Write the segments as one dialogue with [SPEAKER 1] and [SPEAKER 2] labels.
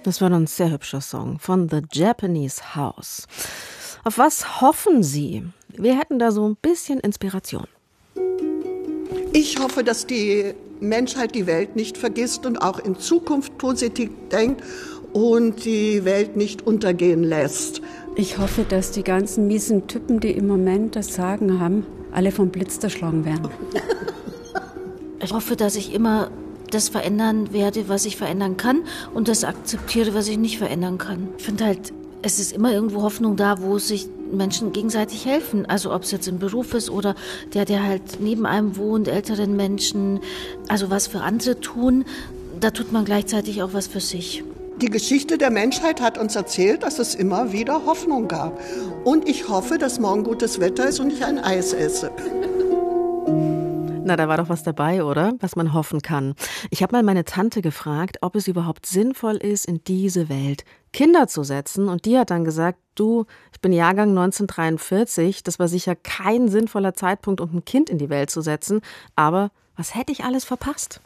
[SPEAKER 1] Das war ein sehr hübscher Song von The Japanese House. Auf was hoffen Sie? Wir hätten da so ein bisschen Inspiration.
[SPEAKER 2] Ich hoffe, dass die Menschheit die Welt nicht vergisst und auch in Zukunft positiv denkt und die Welt nicht untergehen lässt.
[SPEAKER 3] Ich hoffe, dass die ganzen miesen Typen, die im Moment das Sagen haben, alle vom Blitz erschlagen werden.
[SPEAKER 4] Ich hoffe, dass ich immer das verändern werde, was ich verändern kann und das akzeptiere, was ich nicht verändern kann. Ich finde halt, es ist immer irgendwo Hoffnung da, wo sich Menschen gegenseitig helfen. Also ob es jetzt im Beruf ist oder der halt neben einem wohnt, älteren Menschen, also was für andere tun, da tut man gleichzeitig auch was für sich.
[SPEAKER 2] Die Geschichte der Menschheit hat uns erzählt, dass es immer wieder Hoffnung gab. Und ich hoffe, dass morgen gutes Wetter ist und ich ein Eis esse.
[SPEAKER 1] Na, da war doch was dabei, oder? Was man hoffen kann. Ich habe mal meine Tante gefragt, ob es überhaupt sinnvoll ist, in diese Welt Kinder zu setzen. Und die hat dann gesagt, du, ich bin Jahrgang 1943, das war sicher kein sinnvoller Zeitpunkt, um ein Kind in die Welt zu setzen. Aber was hätte ich alles verpasst?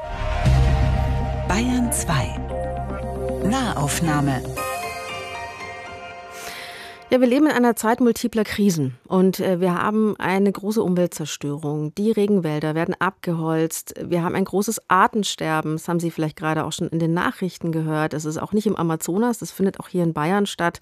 [SPEAKER 5] Bayern 2. Nahaufnahme.
[SPEAKER 1] Ja, wir leben in einer Zeit multipler Krisen und wir haben eine große Umweltzerstörung. Die Regenwälder werden abgeholzt. Wir haben ein großes Artensterben. Das haben Sie vielleicht gerade auch schon in den Nachrichten gehört. Es ist auch nicht im Amazonas, das findet auch hier in Bayern statt.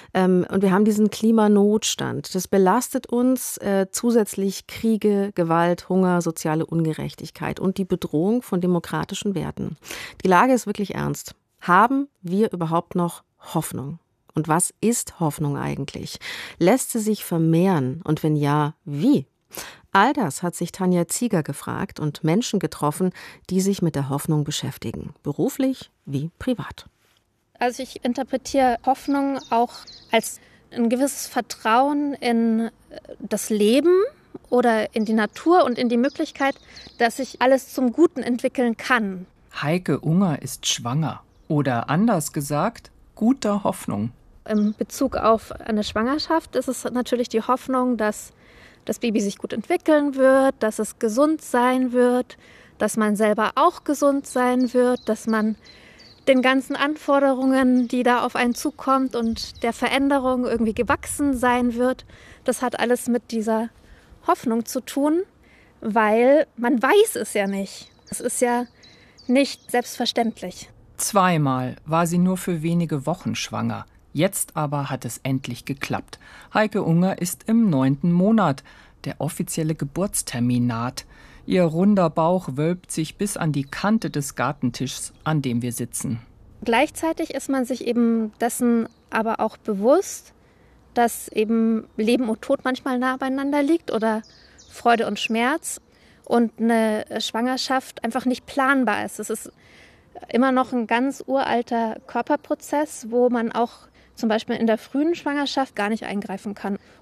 [SPEAKER 1] Und wir haben diesen Klimanotstand. Das belastet uns zusätzlich Kriege, Gewalt, Hunger, soziale Ungerechtigkeit und die Bedrohung von demokratischen Werten. Die Lage ist wirklich ernst. Haben wir überhaupt noch Hoffnung? Und was ist Hoffnung eigentlich? Lässt sie sich vermehren? Und wenn ja, wie? All das hat sich Tanja Zieger gefragt und Menschen getroffen, die sich mit der Hoffnung beschäftigen. Beruflich wie privat.
[SPEAKER 6] Also ich interpretiere Hoffnung auch als ein gewisses Vertrauen in das Leben oder in die Natur und in die Möglichkeit, dass sich alles zum Guten entwickeln kann.
[SPEAKER 7] Heike Unger ist schwanger. Oder anders gesagt, guter Hoffnung.
[SPEAKER 6] In Bezug auf eine Schwangerschaft ist es natürlich die Hoffnung, dass das Baby sich gut entwickeln wird, dass es gesund sein wird, dass man selber auch gesund sein wird, dass man den ganzen Anforderungen, die da auf einen zukommt und der Veränderung irgendwie gewachsen sein wird. Das hat alles mit dieser Hoffnung zu tun, weil man weiß es ja nicht. Es ist ja nicht selbstverständlich.
[SPEAKER 7] Zweimal war sie nur für wenige Wochen schwanger. Jetzt aber hat es endlich geklappt. Heike Unger ist im 9. Monat. Der offizielle Geburtstermin naht. Ihr runder Bauch wölbt sich bis an die Kante des Gartentischs, an dem wir sitzen.
[SPEAKER 6] Gleichzeitig ist man sich eben dessen aber auch bewusst, dass eben Leben und Tod manchmal nah beieinander liegt oder Freude und Schmerz und eine Schwangerschaft einfach nicht planbar ist. Es ist immer noch ein ganz uralter Körperprozess, wo man auch zum Beispiel in der frühen Schwangerschaft gar nicht eingreifen kann.